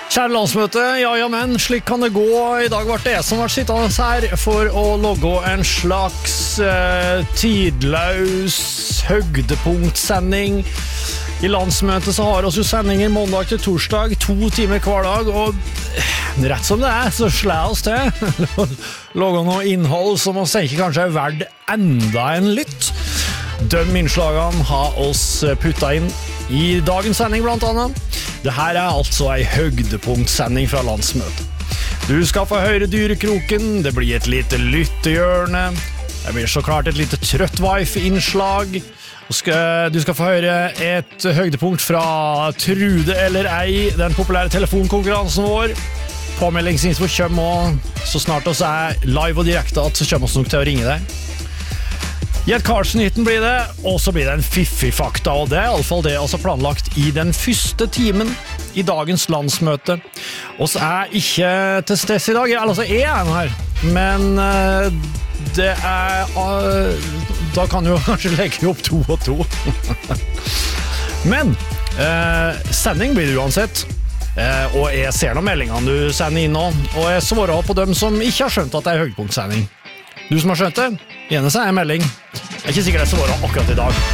Kjære landsmøte, ja, men slik kan det gå. I dag var det jeg som var sittende her for å logge en slags tidløs høydepunktsending. I landsmøtet så har vi jo sendinger mandag til torsdag, 2 timer hver dag, og rett som det så slår oss til. Logge noe innhold som vi tenker kanskje verdt enda en lytt. De innslagene har oss puttet inn i dagens sending blant annet. Dette altså en høydepunktsending fra landsmøtet. Du skal få høre dyrekroken, det blir et lite lyttehjørne, det blir så klart et lite trøttwife-innslag, du skal få høre et høydepunkt fra Trude eller ei, den populære telefonkonkurransen vår. Påmeldingsinfo kommer så snart oss live og direkte at så kommer oss nok til å ringe deg. Gjett Karlsen-hytten blir det, og så blir det en fiffig fakta, og det i alle fall det planlagt i den første timen i dagens landsmøte. Oss ikke til stede i dag, altså jeg her, men det da kan du jo kanskje legge opp 2 og 2. Men sending blir det uansett, og jeg ser noen meldingene du sender inn nå, og jeg svarer på dem som ikke har skjønt at det høydepunktsending. Du som har skjønt det, gjerne seg en melding. Jeg ikke sikkert jeg svarer akkurat i dag.